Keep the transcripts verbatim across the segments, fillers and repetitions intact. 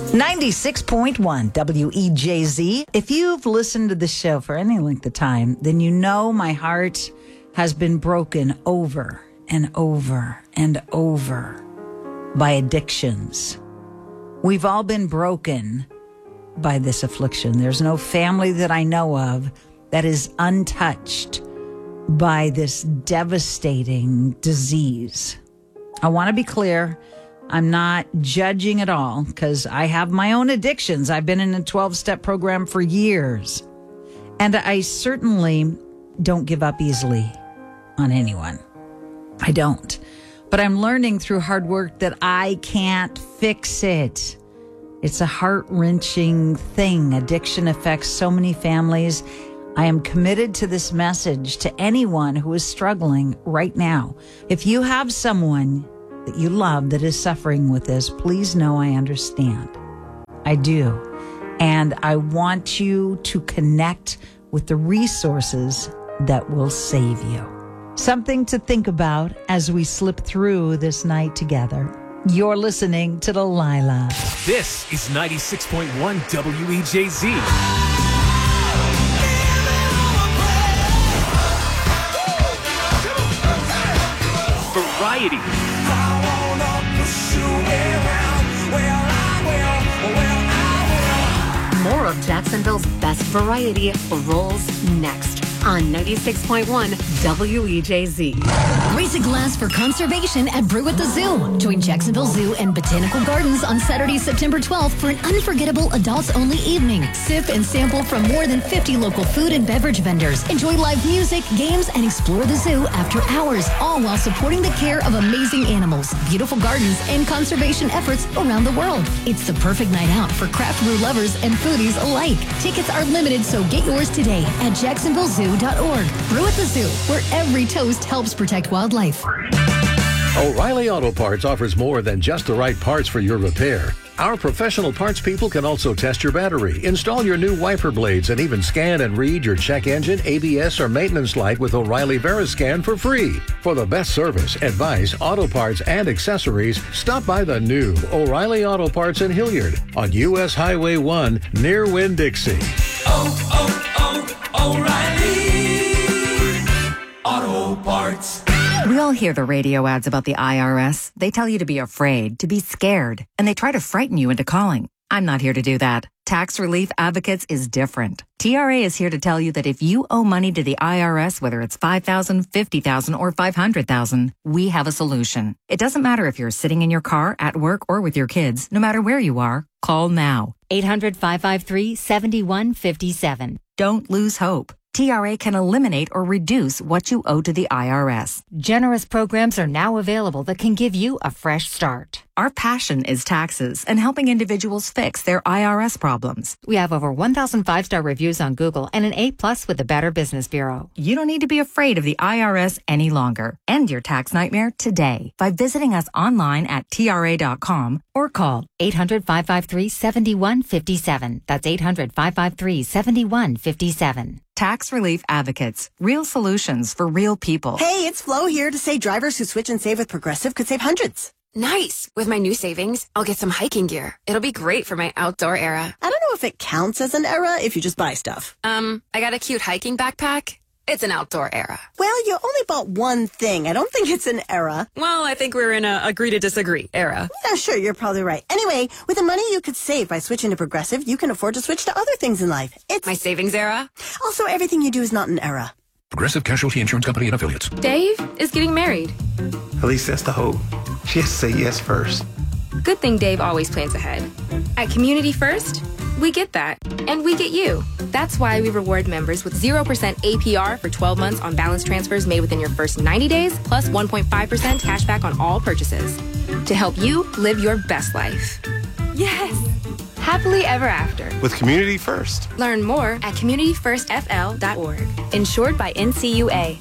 ninety-six point one W E J Z. If you've listened to the show for any length of time, then you know my heart has been broken over and over and over by addictions. We've all been broken by this affliction. There's no family that I know of that is untouched by this devastating disease. I want to be clear. I'm not judging at all because I have my own addictions. I've been in a twelve-step program for years. And I certainly don't give up easily on anyone. I don't. But I'm learning through hard work that I can't fix it. It's a heart-wrenching thing. Addiction affects so many families. I am committed to this message to anyone who is struggling right now. If you have someone that you love that is suffering with this, please know I understand. I do. And I want you to connect with the resources that will save you. Something to think about as we slip through this night together. You're listening to Delilah. This is ninety-six point one W E J Z. Variety. More of Jacksonville's best variety rolls next on ninety-six point one W E J Z. Raise a glass for conservation at Brew at the Zoo. Join Jacksonville Zoo and Botanical Gardens on Saturday, September twelfth for an unforgettable adults-only evening. Sip and sample from more than fifty local food and beverage vendors. Enjoy live music, games, and explore the zoo after hours, all while supporting the care of amazing animals, beautiful gardens, and conservation efforts around the world. It's the perfect night out for craft brew lovers and foodies alike. Tickets are limited, so get yours today at jacksonville zoo dot org. Brew at the Zoo, where every toast helps protect wildlife. O'Reilly Auto Parts offers more than just the right parts for your repair. Our professional parts people can also test your battery, install your new wiper blades, and even scan and read your check engine, A B S, or maintenance light with O'Reilly Veriscan for free. For the best service, advice, auto parts, and accessories, stop by the new O'Reilly Auto Parts in Hilliard on U S Highway one near Winn-Dixie. Oh, oh, oh, O'Reilly Auto Parts. We all hear the radio ads about the I R S. They tell you to be afraid, to be scared, and they try to frighten you into calling. I'm not here to do that. Tax Relief Advocates is different. T R A is here to tell you that if you owe money to the I R S, whether it's five thousand dollars, fifty thousand dollars, or five hundred thousand dollars, we have a solution. It doesn't matter if you're sitting in your car, at work, or with your kids. No matter where you are, call now. eight hundred, five five three, seven one five seven. Don't lose hope. T R A can eliminate or reduce what you owe to the I R S. Generous programs are now available that can give you a fresh start. Our passion is taxes and helping individuals fix their I R S problems. We have over one thousand five-star reviews on Google and an A plus with the Better Business Bureau. You don't need to be afraid of the I R S any longer. End your tax nightmare today by visiting us online at T R A dot com or call eight hundred, five five three, seven one five seven. That's eight hundred, five five three, seven one five seven. Tax Relief Advocates. Real solutions for real people. Hey, it's Flo here to say drivers who switch and save with Progressive could save hundreds. Nice. With my new savings, I'll get some hiking gear. It'll be great for my outdoor era. I don't know if it counts as an era if you just buy stuff. Um, I got a cute hiking backpack. It's an outdoor era. Well, you only bought one thing. I don't think it's an era. Well, I think we're in a agree to disagree era. Yeah, sure, you're probably right. Anyway, with the money you could save by switching to Progressive, you can afford to switch to other things in life. It's my savings era. Also, everything you do is not an era. Progressive Casualty Insurance Company and Affiliates. Dave is getting married. At least that's the hope. She has to say yes first. Good thing Dave always plans ahead. At Community First, we get that. And we get you. That's why we reward members with zero percent A P R for twelve months on balance transfers made within your first ninety days, plus one point five percent cash back on all purchases. To help you live your best life. Yes! Happily ever after. With Community First. Learn more at community first f l dot org. Insured by N C U A.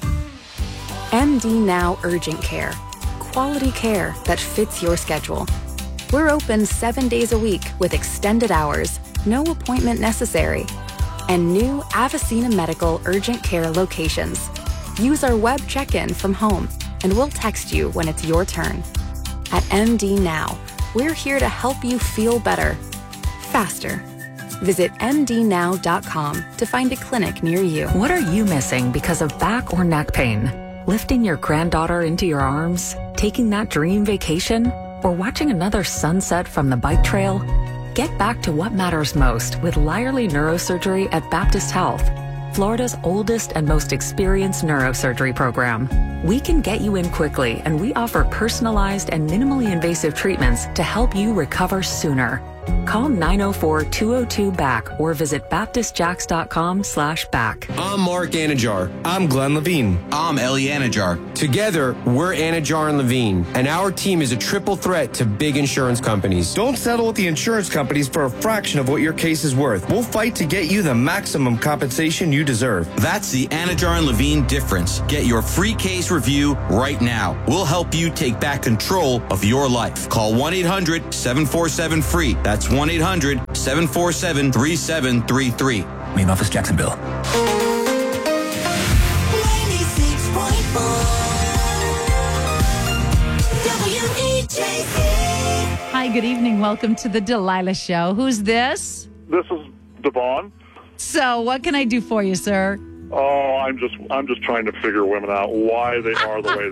M D Now Urgent Care. Quality care that fits your schedule. We're open seven days a week with extended hours, no appointment necessary, and new Avicena Medical Urgent Care locations. Use our web check-in from home, and we'll text you when it's your turn. At M D Now, we're here to help you feel better. faster. Visit m d now dot com to find a clinic near you. What are you missing because of back or neck pain? Lifting your granddaughter into your arms? Taking that dream vacation? Or watching another sunset from the bike trail? Get back to what matters most with Lyerly Neurosurgery at Baptist Health, Florida's oldest and most experienced neurosurgery program. We can get you in quickly, and we offer personalized and minimally invasive treatments to help you recover sooner. Call nine oh four, two oh two, B A C or visit baptist jacks dot com slash back. I'm Mark Anajar. I'm Glenn Levine. I'm Ellie Anajar. Together, we're Anajar and Levine, and our team is a triple threat to big insurance companies. Don't settle with the insurance companies for a fraction of what your case is worth. We'll fight to get you the maximum compensation you deserve. That's the Anajar and Levine difference. Get your free case review right now. We'll help you take back control of your life. Call one eight hundred, seven four seven, F R E E. That's one eight hundred, seven four seven, three seven three three. Main office, Jacksonville. ninety-six point four W E J Z. Hi, good evening. Welcome to the Delilah Show. Who's this? This is Devon. So, what can I do for you, sir? Oh, I'm just I'm just trying to figure women out why they are the way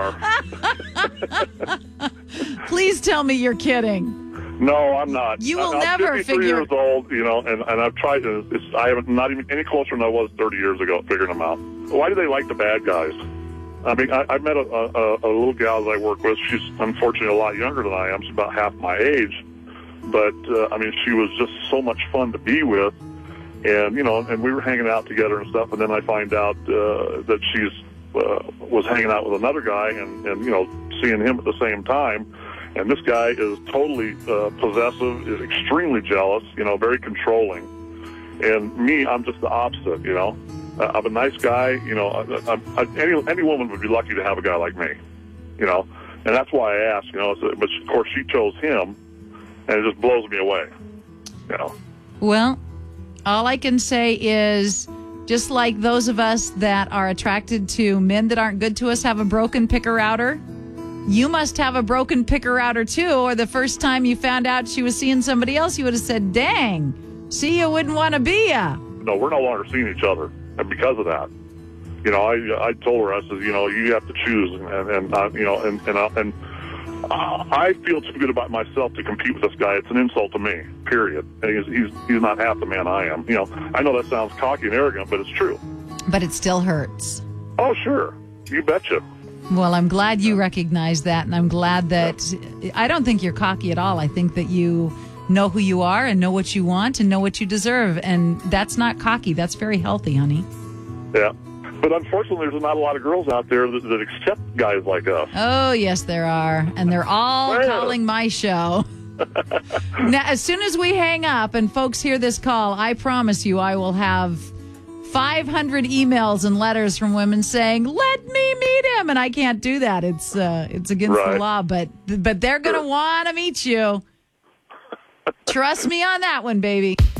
they are. Please tell me you're kidding. No, I'm not. You will I'm never fifty-three figure. years old, you know, and, and I've tried to. It's, I haven't not even any closer than I was thirty years ago at figuring them out. Why do they like the bad guys? I mean, I, I met a, a, a little gal that I work with. She's unfortunately a lot younger than I am. She's about half my age, but uh, I mean, she was just so much fun to be with, and you know, and we were hanging out together and stuff. And then I find out uh, that she's uh, was hanging out with another guy, and, and you know, seeing him at the same time. And this guy is totally uh, possessive, is extremely jealous, you know, very controlling. And me, I'm just the opposite, you know. Uh, I'm a nice guy, you know. I, I, I, any any woman would be lucky to have a guy like me, you know. And that's why I asked, you know. So, but of course, she chose him, and it just blows me away, you know. Well, all I can say is, just like those of us that are attracted to men that aren't good to us have a broken picker-outer, you must have a broken picker-outer too, or the first time you found out she was seeing somebody else, you would have said, dang, see, you wouldn't want to be ya. No, we're no longer seeing each other, and because of that, you know, I I told her, I said, you know, you have to choose, and, and uh, you know, and and, uh, and uh, I feel too good about myself to compete with this guy. It's an insult to me, period. And he's, he's, he's not half the man I am. You know, I know that sounds cocky and arrogant, but it's true. But it still hurts. Oh, sure. You betcha. Well, I'm glad you recognize that, and I'm glad that I don't think you're cocky at all. I think that you know who you are and know what you want and know what you deserve, and that's not cocky. That's very healthy, honey. Yeah. But unfortunately, there's not a lot of girls out there that, that accept guys like us. Oh, yes, there are, and they're all Where? calling my show. Now, as soon as we hang up and folks hear this call, I promise you I will have five hundred emails and letters from women saying, let me meet him. And I can't do that. It's uh, it's against Right. the law, but but they're going to want to meet you. Trust me on that one, baby.